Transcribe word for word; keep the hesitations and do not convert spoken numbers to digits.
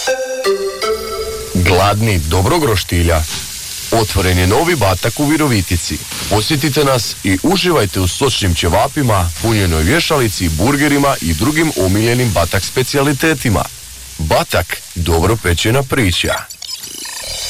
Gladni dobrog roštilja? Otvoren je novi Batak u Virovitici. Posjetite nas i uživajte u sočnim ćevapima, punjenoj vješalici, burgerima i drugim omiljenim Batak specijalitetima. Batak, dobro pečena priča.